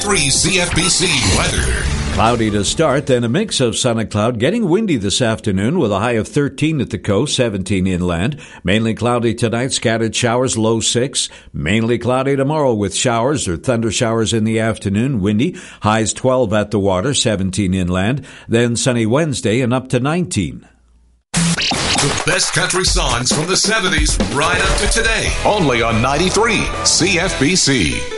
CFBC weather. Cloudy to start, then a mix of sun and cloud. Getting windy this afternoon with a high of 13 at the coast, 17 inland. Mainly cloudy tonight, scattered showers, low 6. Mainly cloudy tomorrow with showers or thunder showers in the afternoon, windy. Highs 12 at the water, 17 inland. Then sunny Wednesday and up to 19. The best country songs from the 70s right up to today. Only on 93 CFBC.